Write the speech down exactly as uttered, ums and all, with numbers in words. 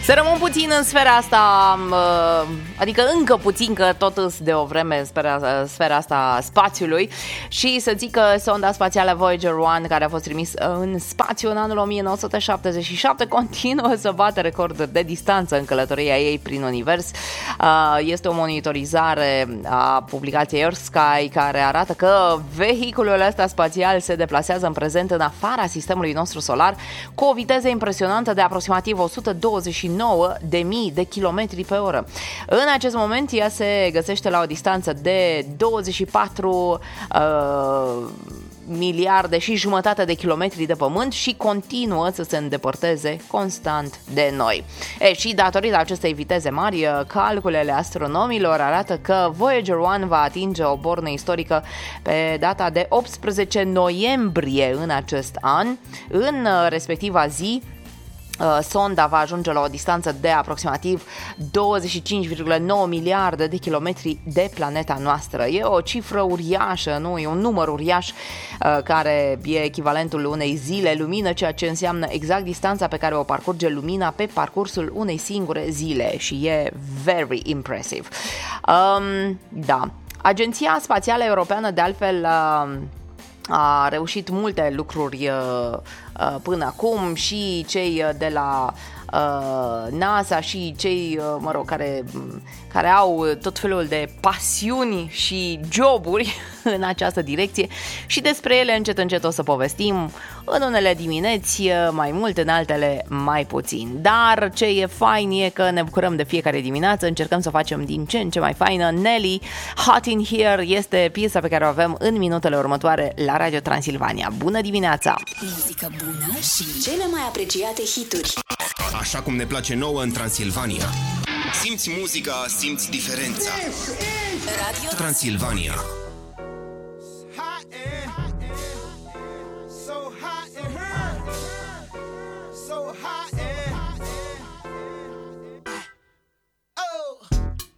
Să rămân puțin în sfera asta, adică încă puțin, că tot îs de o vreme în sfera, sfera asta spațiului, și să zic că sonda spațială Voyager unu, care a fost trimis în spațiu în anul o mie nouă sute șaptezeci și șapte, continuă să bată recorduri de distanță în călătoria ei prin univers. Este o monitorizare a publicației Earth Sky care arată că vehiculul ăsta spațial se deplasează în prezent în afara sistemului nostru solar cu o viteză impresionantă de aproximativ o sută douăzeci și nouă de mii de kilometri pe oră. În acest moment ea se găsește la o distanță de douăzeci și patru uh, miliarde și jumătate de kilometri de pământ și continuă să se îndepărteze constant de noi. E, și datorită acestei viteze mari, calculele astronomilor arată că Voyager unu va atinge o bornă istorică pe data de optsprezece noiembrie în acest an. În respectiva zi, sonda va ajunge la o distanță de aproximativ douăzeci și cinci virgulă nouă miliarde de kilometri de planeta noastră. E o cifră uriașă, nu? E un număr uriaș care e echivalentul unei zile lumină, ceea ce înseamnă exact distanța pe care o parcurge lumina pe parcursul unei singure zile și e very impressive. Um, da. Agenția Spațială Europeană, de altfel, a reușit multe lucruri uh, uh, până acum, și cei de la uh, NASA și cei, uh, mă rog, care, care au tot felul de pasiuni și joburi în această direcție, și despre ele încet încet o să povestim în unele dimineți mai mult, în altele mai puțin. Dar ce e fain e că ne bucurăm de fiecare dimineață, încercăm să o facem din ce în ce mai faină. Nelly, Hot in Here, este piesa pe care o avem în minutele următoare la Radio Transilvania. Bună dimineața! Muzică bună și cele mai apreciate hituri. Așa cum ne place nouă în Transilvania. Simți muzica, simți diferența. Radio Transilvania.